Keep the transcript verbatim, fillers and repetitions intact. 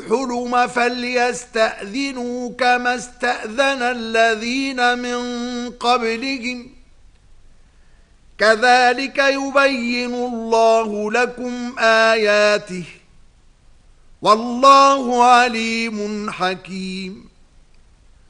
الحلم فليستأذنوا كما استأذن الذين من قبلهم كذلك يبين الله لكم آياته والله عليم حكيم